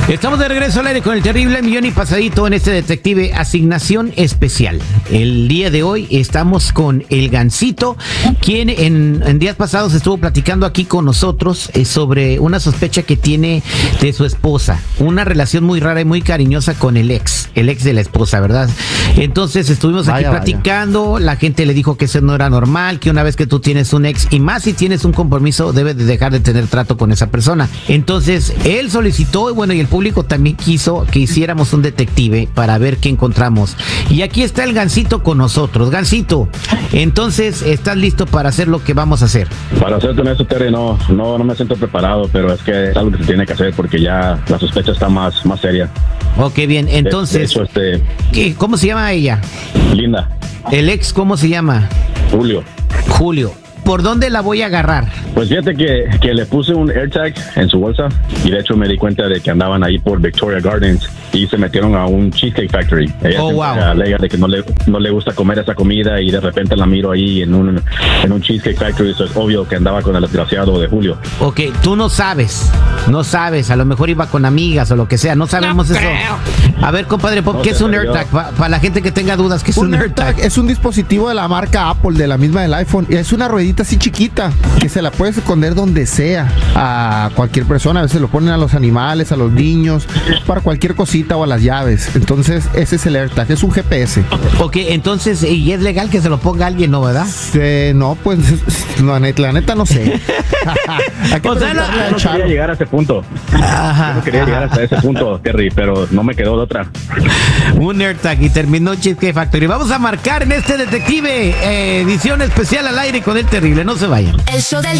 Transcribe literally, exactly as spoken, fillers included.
Estamos de regreso al aire con el terrible millón y pasadito en este Detective Asignación Especial. El día de hoy estamos con el Gansito, quien en, en días pasados estuvo platicando aquí con nosotros eh, sobre una sospecha que tiene de su esposa. Una relación muy rara y muy cariñosa con el ex, el ex de la esposa, ¿verdad? Entonces estuvimos aquí vaya, platicando, vaya. La gente le dijo que eso no era normal, que una vez que tú tienes un ex, y más si tienes un compromiso, debes de dejar de tener trato con esa persona. Entonces él solicitó, y bueno, y el público también quiso que hiciéramos un detective para ver qué encontramos. Y aquí está el Gansito con nosotros. Gansito, entonces, ¿estás listo para hacer lo que vamos a hacer? Para serte honesto, Terry, no, no, no me siento preparado, pero es que es algo que se tiene que hacer porque ya la sospecha está más, más seria. Ok, bien, entonces, de hecho, este, ¿qué, ¿cómo se llama ella? Linda. ¿El ex cómo se llama? Julio. Julio. ¿Por dónde la voy a agarrar? Pues fíjate que, que le puse un AirTag en su bolsa y de hecho me di cuenta de que andaban ahí por Victoria Gardens y se metieron a un Cheesecake Factory. Ella oh, wow. alega de que no le, no le gusta comer esa comida y de repente la miro ahí en un, en un Cheesecake Factory. Eso es obvio que andaba con el desgraciado de Julio. Ok, tú no sabes, no sabes, a lo mejor iba con amigas o lo que sea, no sabemos no eso. Creo. A ver, compadre, ¿qué no es un AirTag? Para pa la gente que tenga dudas, ¿qué es un, un AirTag? AirTag? Es un dispositivo de la marca Apple, de la misma del iPhone, y es una ruedita así chiquita que se la puedes esconder donde sea a cualquier persona. A veces lo ponen a los animales, a los niños, para cualquier cosita o a las llaves. Entonces ese es el AirTag, es un G P S. Ok, entonces, ¿y es legal que se lo ponga alguien, no, verdad? Eh, no, pues la neta, la neta no sé. O sea, no, yo no quería llegar a ese punto. Ajá, yo no quería ajá. llegar hasta ese punto, Terry, pero no me quedó de otra. Un AirTag y terminó Cheesecake Factory. Vamos a marcar en este detective eh, edición especial al aire con el terrible. No se vayan. El show del